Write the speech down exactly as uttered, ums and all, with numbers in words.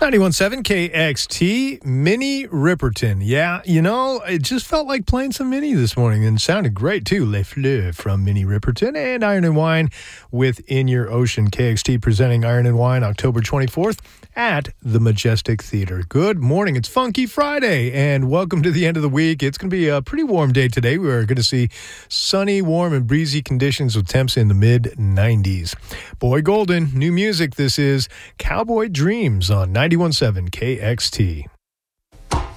ninety-one point seven K X T, Minnie Riperton. Yeah, you know, it just felt like playing some Minnie this morning and sounded great too. Les Fleurs from Minnie Riperton and Iron and Wine with In Your Ocean. K X T presenting Iron and Wine October twenty-fourth at the Majestic Theater. Good morning. It's Funky Friday and welcome to the end of the week. It's going to be a pretty warm day today. We are going to see sunny, warm, and breezy conditions with temps in the mid nineties. Boy Golden, new music. This is Cowboy Dreams on ninety-one point seven K X T.